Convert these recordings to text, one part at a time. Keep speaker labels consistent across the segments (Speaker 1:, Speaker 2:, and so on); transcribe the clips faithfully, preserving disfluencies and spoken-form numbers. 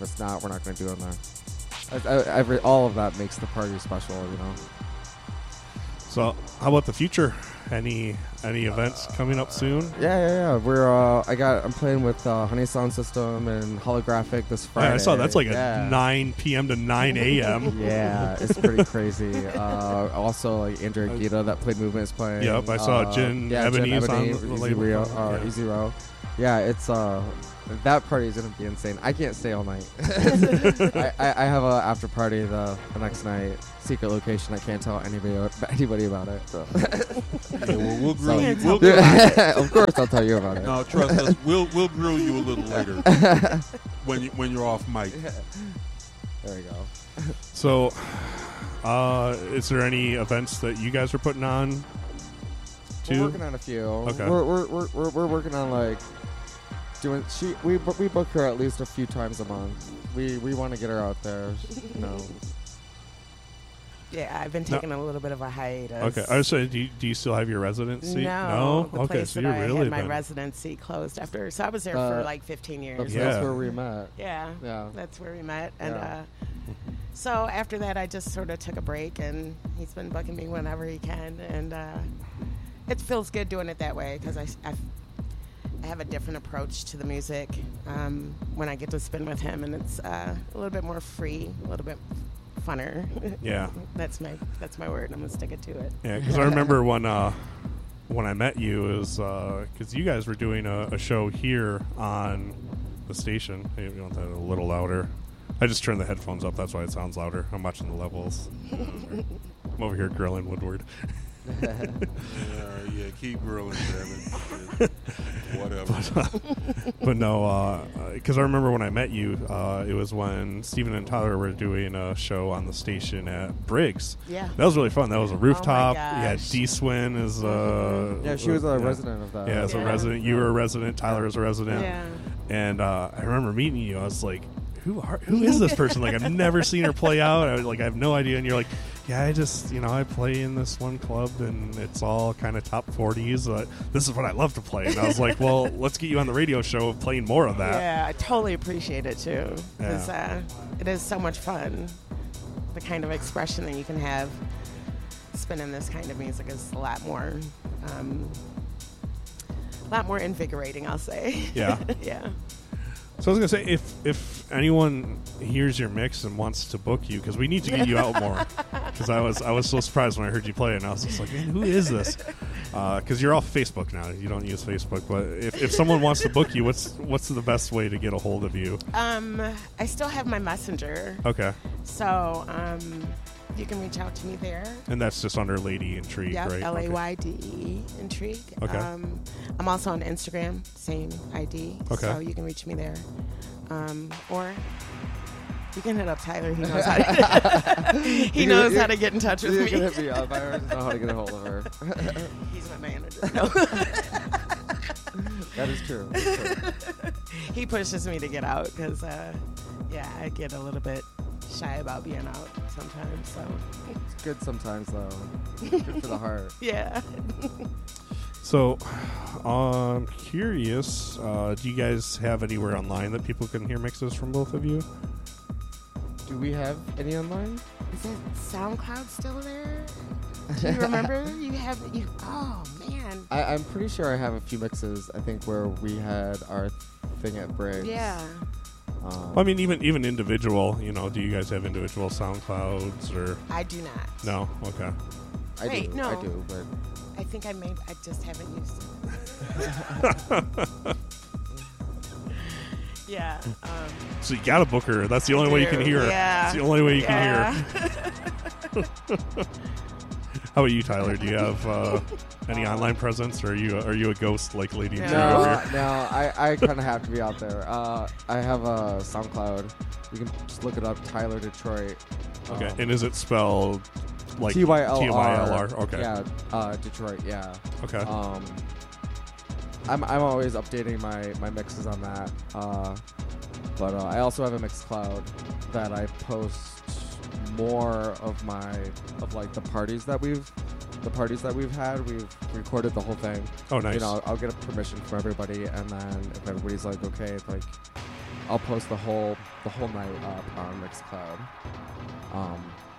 Speaker 1: it's not, we're not going to do it on there. I, I, every, all of that makes the party special, you know.
Speaker 2: So, how about the future? Any any events coming up soon?
Speaker 1: Yeah, yeah, yeah. We're uh, I got I'm playing with uh, Honey Sound System and Holographic this Friday.
Speaker 2: Yeah, I saw that's like
Speaker 1: yeah.
Speaker 2: a nine p.m. to nine a.m.
Speaker 1: Yeah, it's pretty crazy. Uh, also, like Andrea Gita that played Movement is playing.
Speaker 2: Yep, I saw
Speaker 1: uh,
Speaker 2: Jen
Speaker 1: yeah,
Speaker 2: Ebony
Speaker 1: Jen
Speaker 2: is
Speaker 1: Ebony,
Speaker 2: on the
Speaker 1: Easy
Speaker 2: label.
Speaker 1: Row, uh,
Speaker 2: Yeah.
Speaker 1: Easy Row. Yeah, it's uh, that party is gonna be insane. I can't stay all night. I, I, I have a after party the, the next night, secret location. I can't tell anybody anybody about it. So.
Speaker 3: Yeah, well, we'll grill
Speaker 1: So-
Speaker 3: you. We'll grill you.
Speaker 1: Of course, I'll tell you about it.
Speaker 3: No, trust us. We'll we'll grill you a little later when you when you're off mic.
Speaker 1: There we go.
Speaker 2: So, uh, is there any events that you guys are putting on? Too?
Speaker 1: We're working on a few.
Speaker 2: Okay.
Speaker 1: We're we're, we're, we're, we're working on like doing. She we bu- we book her at least a few times a month. We we want to get her out there. You know.
Speaker 4: Yeah, I've been
Speaker 2: No.
Speaker 4: taking a little bit of a hiatus.
Speaker 2: Okay, I was saying, do you, do you still have your residency?
Speaker 4: No, the
Speaker 2: okay,
Speaker 4: place
Speaker 2: so
Speaker 4: that
Speaker 2: you're
Speaker 4: I
Speaker 2: really
Speaker 4: had my
Speaker 2: been-
Speaker 4: residency closed after. So I was there
Speaker 1: Uh,
Speaker 4: for like fifteen years.
Speaker 1: That's,
Speaker 2: Yeah.
Speaker 1: that's where we met.
Speaker 4: Yeah,
Speaker 1: Yeah.
Speaker 4: that's where we met. And
Speaker 1: Yeah.
Speaker 4: uh, so after that, I just sort of took a break, and he's been booking me whenever he can. And uh, it feels good doing it that way because I, I, I have a different approach to the music um, when I get to spin with him, and it's uh, a little bit more free, a little bit funner.
Speaker 2: Yeah.
Speaker 4: that's my that's my word. I'm gonna stick it to it.
Speaker 2: Yeah, because I remember when uh, when I met you is because you guys were doing a, a show here on the station. Hey, you want that a little louder? I just turned the headphones up. That's why it sounds louder. I'm watching the levels. I'm over here grilling Woodward.
Speaker 3: Yeah, yeah, keep grilling, damn it. Whatever.
Speaker 2: But, uh, but no, because I remember when I met you, uh, it was when Steven and Tyler were doing a show on the station at Briggs.
Speaker 4: Yeah.
Speaker 2: That was really fun. That was a rooftop.
Speaker 4: gosh.
Speaker 2: Yeah, D-Swin is uh
Speaker 1: Yeah, she was a
Speaker 2: yeah.
Speaker 1: resident of that.
Speaker 2: Yeah, as a
Speaker 4: Yeah.
Speaker 2: resident. You were a resident. Tyler is a resident.
Speaker 4: Yeah.
Speaker 2: And uh, I remember meeting you. I was like, who are, who is this person? Like, I've never seen her play out. I was like, I have no idea. And you're like, yeah, I just, you know, I play in this one club, and it's all kind of top forties. Uh, this is what I love to play. And I was like, well, let's get you on the radio show of playing more of that.
Speaker 4: Yeah, I totally appreciate it too. Because
Speaker 2: Yeah.
Speaker 4: uh, it is so much fun. The kind of expression that you can have spinning this kind of music is a lot more, um, a lot more invigorating, I'll say.
Speaker 2: Yeah.
Speaker 4: Yeah.
Speaker 2: So I was gonna say, if if anyone hears your mix and wants to book you, because we need to get you out more. Because I was I was so surprised when I heard you play it, and I was just like, man, who is this? Because you're off Facebook now. You don't use Facebook, but if, if someone wants to book you, what's what's the best way to get a hold of you?
Speaker 4: Um, I still have my messenger,
Speaker 2: Okay,
Speaker 4: so um, you can reach out to me there.
Speaker 2: and that's just under Lady Intrigue,
Speaker 4: Yep,
Speaker 2: right?
Speaker 4: L A
Speaker 2: Okay.
Speaker 4: Y D E, Intrigue.
Speaker 2: Okay.
Speaker 4: Um, I'm also on Instagram, same I D.
Speaker 2: Okay.
Speaker 4: So you can reach me there. Um, or you can hit up Tyler. He knows how to, he
Speaker 1: You
Speaker 4: knows
Speaker 1: can-
Speaker 4: how to get in touch with
Speaker 1: You
Speaker 4: me.
Speaker 1: can hit me up. I already know how to get a hold of her.
Speaker 4: He's my manager. No.
Speaker 1: That is true. That's true.
Speaker 4: He pushes me to get out because, uh, yeah, I get a little bit shy about being out sometimes. So,
Speaker 1: It's good sometimes, though. Good for the heart.
Speaker 4: yeah.
Speaker 2: So, I'm curious. Uh, do you guys have anywhere online that people can hear mixes from both of you?
Speaker 1: Do we have any online?
Speaker 4: Is that SoundCloud still there? Do you remember? You have you. Oh man.
Speaker 1: I, I'm pretty sure I have a few mixes. I think where we had our thing at Briggs.
Speaker 4: Yeah.
Speaker 1: Um,
Speaker 2: Well, I mean, even even individual. You know, do you guys have individual SoundClouds or
Speaker 4: I do not.
Speaker 2: no? Okay.
Speaker 1: I
Speaker 4: wait,
Speaker 1: do.
Speaker 4: no.
Speaker 1: I do, but
Speaker 4: I think I made. I just haven't used it. Yeah. Um,
Speaker 2: So you got to book her. That's the only way you can hear her.
Speaker 4: Yeah.
Speaker 2: That's the only way you
Speaker 4: yeah.
Speaker 2: can hear her. How about you, Tyler? Do you have uh, any online presence, or are you are you a ghost like Lady
Speaker 4: No.
Speaker 2: Intrigue
Speaker 1: no,
Speaker 2: over
Speaker 1: uh,
Speaker 2: here?
Speaker 1: no. I, I kind of have to be out there. Uh, I have a SoundCloud. You can just look it up, Tyler Detroit.
Speaker 2: Okay.
Speaker 1: Um,
Speaker 2: And is it spelled like
Speaker 1: T Y L R.
Speaker 2: T Y L R? Okay.
Speaker 1: Yeah, uh, Detroit. Yeah.
Speaker 2: Okay.
Speaker 1: Um, I'm I'm always updating my, my mixes on that. Uh, but uh, I also have a Mixcloud that I post more of my of like the parties that we've the parties that we've had. We've recorded the whole thing.
Speaker 2: oh, nice.
Speaker 1: You know, I'll get a permission from everybody, and then if everybody's like, okay, like I'll post the whole the whole night up on Mixcloud. Um,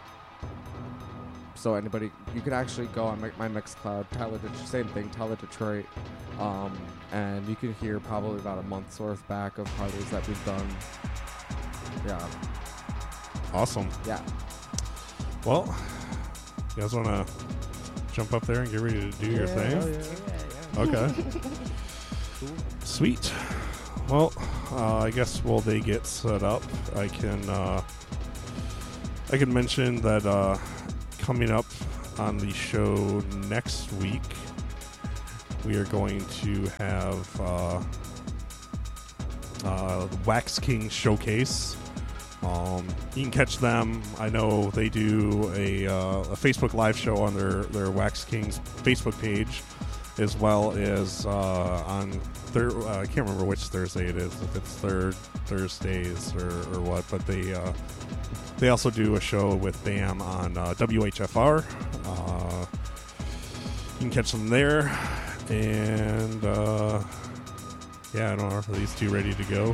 Speaker 1: so anybody, you can actually go on my, my Mixcloud, Tyler, Det- same thing, Tyler Detroit, um, and you can hear probably about a month's worth back of parties that we've done. Yeah.
Speaker 2: Awesome.
Speaker 1: Yeah.
Speaker 2: Well, you guys want to jump up there and get ready to do your thing?
Speaker 1: Oh, yeah.
Speaker 2: Okay. Sweet. Well, uh, I guess while they get set up, I can uh, I can mention that uh, coming up on the show next week, we are going to have uh, uh, the Wax King Showcase. Um, you can catch them. I know they do a, uh, a Facebook Live show on their, their Wax Kings Facebook page, as well as uh, on thir- uh, I can't remember which Thursday it is, if it's third Thursdays or, or what, but they uh, they also do a show with BAM on uh, W H F R. Uh, you can catch them there, and uh, yeah, I don't know, are these two ready to go?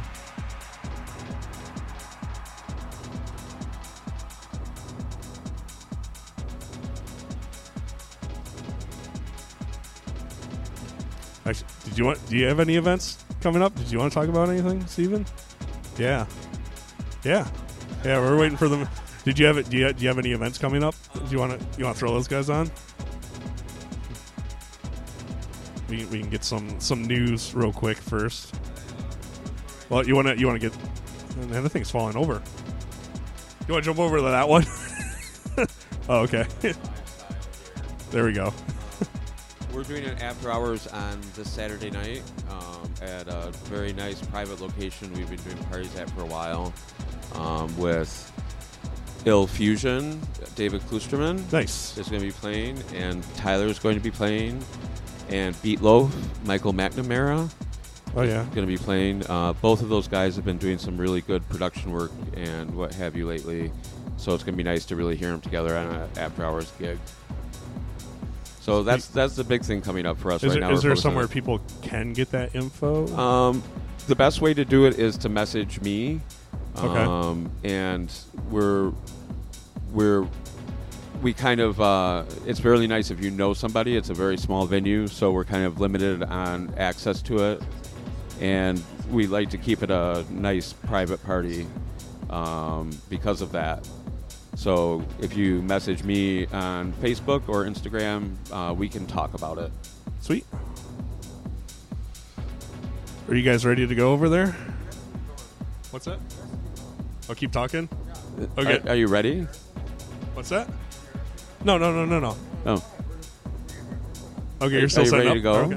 Speaker 2: Actually, did you want? Do you have any events coming up? Did you want to talk about anything, Steven? Yeah, yeah, yeah. We're waiting for them. Did you have it? Do you, do you have any events coming up? Do you want to? You want to throw those guys on? We we can get some some news real quick first. Well, you want to you want to get? Man, the thing's falling over. You want to jump over to that one? Oh, okay. There we go.
Speaker 5: We're doing an after hours on this Saturday night um, at a very nice private location we've been doing parties at for a while um, with Ill Fusion. David Klusterman
Speaker 2: Nice.
Speaker 5: is going to be playing, and Tyler's going to be playing, and Beatloaf, Michael McNamara,
Speaker 2: Oh yeah.
Speaker 5: going to be playing. Uh, both of those guys have been doing some really good production work and what have you lately, so it's going to be nice to really hear them together on an after hours gig. So that's that's the big thing coming up for us
Speaker 2: Is
Speaker 5: right
Speaker 2: there,
Speaker 5: now.
Speaker 2: is
Speaker 5: We're
Speaker 2: there
Speaker 5: focused on
Speaker 2: somewhere
Speaker 5: it.
Speaker 2: people can get that info?
Speaker 5: Um, the best way to do it is to message me.
Speaker 2: Okay.
Speaker 5: Um, and we're we're we kind of uh, it's really nice if you know somebody. It's a very small venue, so we're kind of limited on access to it, and we like to keep it a nice private party um, because of that. So if you message me on Facebook or Instagram, uh, we can talk about it.
Speaker 2: Sweet. Are you guys ready to go over there? What's that? I'll keep talking. Okay.
Speaker 5: Are, are you ready?
Speaker 2: What's that? No, no, no, no, no.
Speaker 5: Oh.
Speaker 2: Okay,
Speaker 5: Are-
Speaker 2: you're still
Speaker 5: are you
Speaker 2: setting
Speaker 5: ready
Speaker 2: up.
Speaker 5: to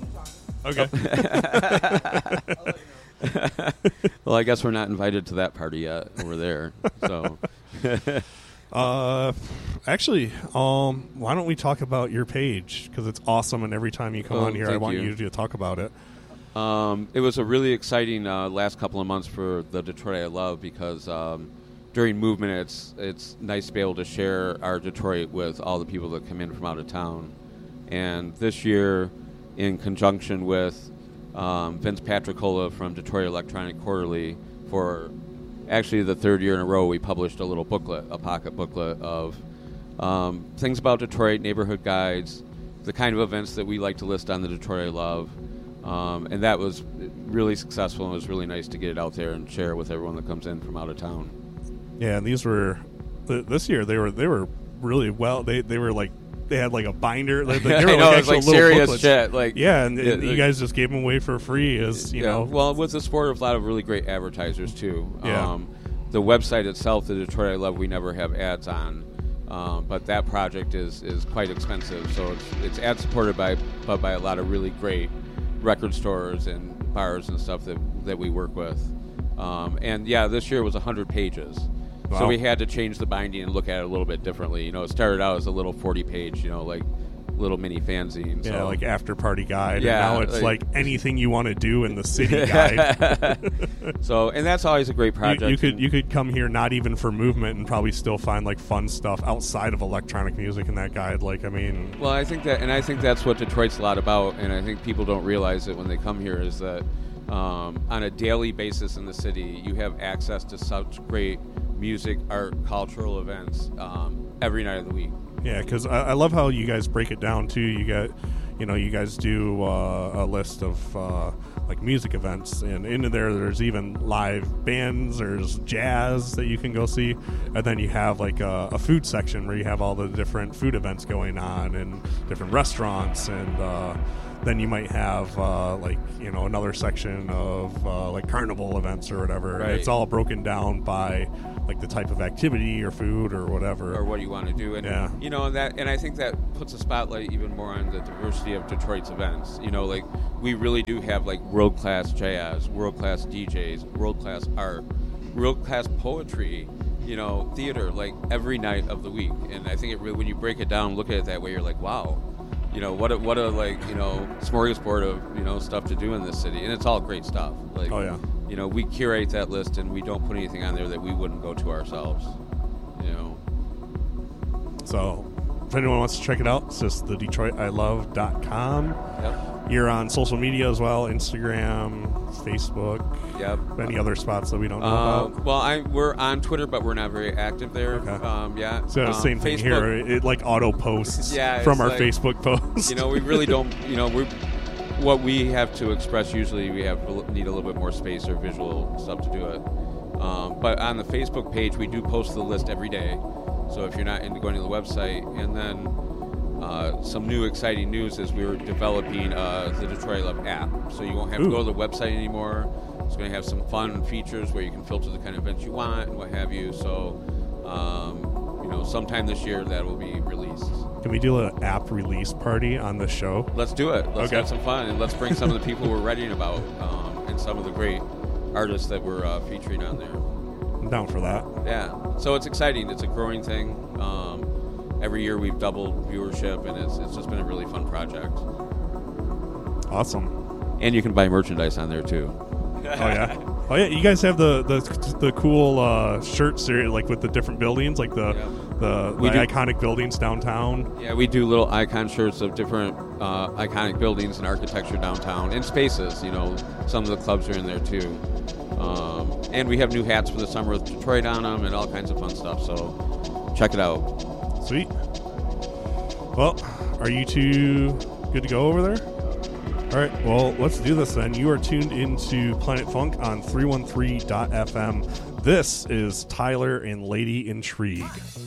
Speaker 2: Okay. Okay.
Speaker 5: Well, I guess we're not invited to that party yet over there. So,
Speaker 2: Uh, actually, um, why don't we talk about your page? Because it's awesome, and every time you come
Speaker 5: Oh,
Speaker 2: on here, I
Speaker 5: thank
Speaker 2: want
Speaker 5: you.
Speaker 2: you to talk about it.
Speaker 5: um, it was a really exciting uh, last couple of months for the Detroit I Love because um, during movement, it's it's nice to be able to share our Detroit with all the people that come in from out of town. And this year, in conjunction with um, Vince Patricola from Detroit Electronic Quarterly, for actually the third year in a row, we published a little booklet, a pocket booklet of um, things about Detroit, neighborhood guides, the kind of events that we like to list on the Detroit I Love. Um, and that was really successful, and it was really nice to get it out there and share it with everyone that comes in from out of town.
Speaker 2: Yeah, and these were th- this year. They were they were really well. They they were like they had like a binder. They, they were
Speaker 5: I know,
Speaker 2: like
Speaker 5: it's like
Speaker 2: actual little
Speaker 5: serious
Speaker 2: booklets.
Speaker 5: shit. Like,
Speaker 2: Yeah, and,
Speaker 5: Yeah,
Speaker 2: and you
Speaker 5: like-
Speaker 2: guys just gave them away for free, as you
Speaker 5: yeah.
Speaker 2: know.
Speaker 5: Well, with the support of a lot of really great advertisers too.
Speaker 2: Yeah.
Speaker 5: Um, the website itself, the Detroit I Love, we never have ads on, um, but that project is, is quite expensive. So it's it's ad supported by but by a lot of really great record stores and bars and stuff that that we work with. Um, and yeah, this year was one hundred pages.
Speaker 2: Wow.
Speaker 5: So we had to change the binding and look at it a little bit differently. You know, it started out as a little forty page, you know, like little mini fanzine.
Speaker 2: Yeah,
Speaker 5: so.
Speaker 2: like after party guide.
Speaker 5: Yeah,
Speaker 2: and now it's
Speaker 5: like-
Speaker 2: like, anything you want to do in the city guide.
Speaker 5: So, and that's always a great
Speaker 2: you,
Speaker 5: project.
Speaker 2: you could
Speaker 5: and-
Speaker 2: you could come here not even for movement and probably still find like fun stuff outside of electronic music in that guide. Like I mean,
Speaker 5: Well, I think that, and I think that's what Detroit's a lot about, and I think people don't realize it when they come here is that um, on a daily basis in the city. You have access to such great music, art, cultural events um, every night of the week.
Speaker 2: Yeah, because I, I love how you guys break it down too. You got, you know, you guys do uh, a list of uh, like music events, and in there, there's even live bands. There's jazz that you can go see, and then you have like a, a food section where you have all the different food events going on, and different restaurants, and uh, then you might have uh, like you know another section of uh, like carnival events or whatever.
Speaker 5: Right.
Speaker 2: It's all broken down by like the type of activity or food or whatever,
Speaker 5: or what you want to do, and
Speaker 2: yeah.
Speaker 5: you know that, and I think that puts a spotlight even more on the diversity of Detroit's events. You know, like we really do have like world class jazz, world class D Js, world class art, world class poetry. You know, theater, like every night of the week, and I think it really, when you break it down, look at it that way, you're like, wow. You know, what a, what a, like, you know, smorgasbord of, you know, stuff to do in this city. And it's all great stuff. Like,
Speaker 2: Oh, yeah.
Speaker 5: You know, we curate that list and we don't put anything on there that we wouldn't go to ourselves. You know.
Speaker 2: So, if anyone wants to check it out, it's just the Detroit I Love dot com.
Speaker 5: Yep.
Speaker 2: You're on social media as well, Instagram, Facebook,
Speaker 5: Yep.
Speaker 2: any other spots that we don't know
Speaker 5: Uh,
Speaker 2: about.
Speaker 5: well, I we're on Twitter, but we're not very active there.
Speaker 2: Okay.
Speaker 5: Um, yeah.
Speaker 2: So,
Speaker 5: um,
Speaker 2: same thing
Speaker 5: Facebook,
Speaker 2: here. It, it like auto posts
Speaker 5: Yeah,
Speaker 2: from
Speaker 5: it's
Speaker 2: our
Speaker 5: like-
Speaker 2: Facebook post.
Speaker 5: You know, we really don't. You know, we what we have to express usually we have need a little bit more space or visual stuff to do it. Um, but on the Facebook page, we do post the list every day. So if you're not into going to the website, and then uh, some new exciting news is we're developing uh, the Detroit I Love app. So you won't have
Speaker 2: Ooh.
Speaker 5: to go to the website anymore. It's going to have some fun features where you can filter the kind of events you want and what have you. So, um, you know, sometime this year that will be released.
Speaker 2: Can we do an app release party on the show?
Speaker 5: Let's do it. Let's
Speaker 2: Okay.
Speaker 5: have some fun, and let's bring some of the people we're writing about um, and some of the great artists that we're uh, featuring on there.
Speaker 2: I'm down for that.
Speaker 5: Yeah. So it's exciting. It's a growing thing. Um, every year we've doubled viewership, and it's it's just been a really fun project.
Speaker 2: Awesome.
Speaker 5: And you can buy merchandise on there too.
Speaker 2: Oh yeah. Oh yeah. You guys have the the, the cool uh, shirt series, like with the different buildings, like the
Speaker 5: Yeah.
Speaker 2: the,
Speaker 5: We
Speaker 2: the
Speaker 5: do-
Speaker 2: iconic buildings downtown.
Speaker 5: Yeah, we do little icon shirts of different uh, iconic buildings and architecture downtown, and spaces. You know, some of the clubs are in there too. Um, and we have new hats for the summer with Detroit on them, and all kinds of fun stuff. So check it out.
Speaker 2: Sweet. Well, are you two good to go over there? All right, well, let's do this then. You are tuned into Planet Funk on three one three dot f m. This is Tyler and Lady Intrigue.